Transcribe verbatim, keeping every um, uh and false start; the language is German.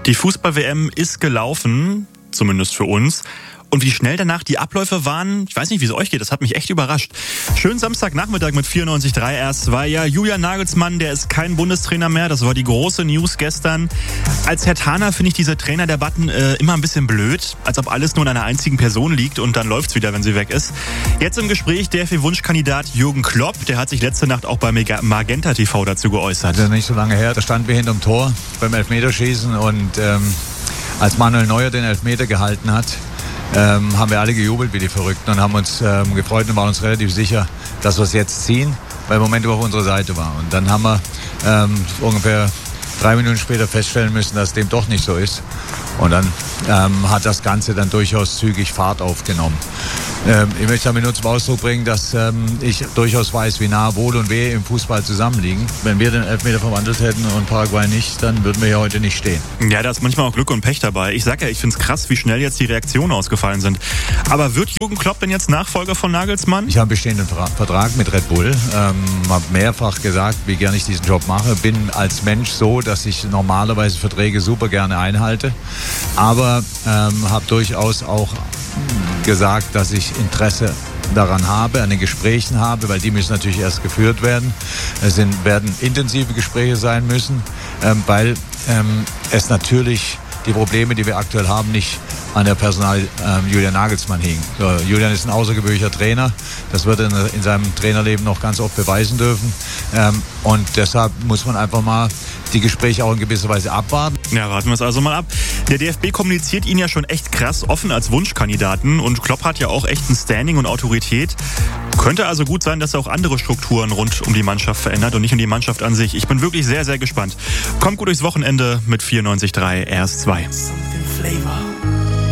Die Fußball-W M ist gelaufen, zumindest für uns. Und wie schnell danach die Abläufe waren, ich weiß nicht, wie es euch geht, das hat mich echt überrascht. Schönen Samstagnachmittag mit vierundneunzig Komma drei R zwei. Ja, Julian Nagelsmann, der ist kein Bundestrainer mehr, das war die große News gestern. Als Herr Thaner finde ich diese Trainerdebatten äh, immer ein bisschen blöd, als ob alles nur an einer einzigen Person liegt und dann läuft's wieder, wenn sie weg ist. Jetzt im Gespräch der VfB-Wunschkandidat Jürgen Klopp, der hat sich letzte Nacht auch bei Magenta T V dazu geäußert. Das ist nicht so lange her, da standen wir hinterm Tor beim Elfmeterschießen und ähm, als Manuel Neuer den Elfmeter gehalten hat, Ähm, haben wir alle gejubelt wie die Verrückten und haben uns ähm, gefreut und waren uns relativ sicher, dass wir es jetzt ziehen, weil im Moment auf unserer Seite war. Und dann haben wir ähm, ungefähr drei Minuten später feststellen müssen, dass dem doch nicht so ist. Und dann ähm, hat das Ganze dann durchaus zügig Fahrt aufgenommen. Ähm, ich möchte damit nur zum Ausdruck bringen, dass ähm, ich durchaus weiß, wie nah Wohl und Wehe im Fußball zusammenliegen. Wenn wir den Elfmeter verwandelt hätten und Paraguay nicht, dann würden wir hier heute nicht stehen. Ja, da ist manchmal auch Glück und Pech dabei. Ich sag ja, ich finde es krass, wie schnell jetzt die Reaktionen ausgefallen sind. Aber wird Jürgen Klopp denn jetzt Nachfolger von Nagelsmann? Ich habe einen bestehenden Vertrag mit Red Bull. Ähm, habe mehrfach gesagt, wie gerne ich diesen Job mache. Bin als Mensch so, dass ich normalerweise Verträge super gerne einhalte. Aber ähm, habe durchaus auch gesagt, dass ich Interesse daran habe, an den Gesprächen habe, weil die müssen natürlich erst geführt werden. Es sind, werden intensive Gespräche sein müssen, ähm, weil ähm, es natürlich die Probleme, die wir aktuell haben, nicht an der Personal ähm, Julian Nagelsmann hing. So, Julian ist ein außergewöhnlicher Trainer. Das wird er in, in seinem Trainerleben noch ganz oft beweisen dürfen. Ähm, und deshalb muss man einfach mal die Gespräche auch in gewisser Weise abwarten. Ja, warten wir es also mal ab. Der D F B kommuniziert ihn ja schon echt krass offen als Wunschkandidaten und Klopp hat ja auch echt ein Standing und Autorität. Könnte also gut sein, dass er auch andere Strukturen rund um die Mannschaft verändert und nicht um die Mannschaft an sich. Ich bin wirklich sehr, sehr gespannt. Kommt gut durchs Wochenende mit vierundneunzig Komma drei R S zwei.